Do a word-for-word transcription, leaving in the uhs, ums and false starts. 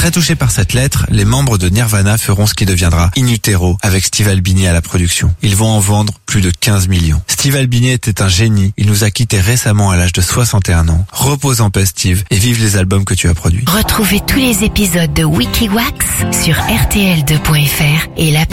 Très touchés par cette lettre, les membres de Nirvana feront ce qui deviendra In Utero avec Steve Albini à la production. Ils vont en vendre plus de quinze millions. Steve Albini était un génie. Il nous a quittés récemment à l'âge de soixante et un ans. Repose en paix, Steve, et vive les albums que tu as produits. Retrouvez tous les épisodes de Wikiwax sur R T L deux point F R et l'appli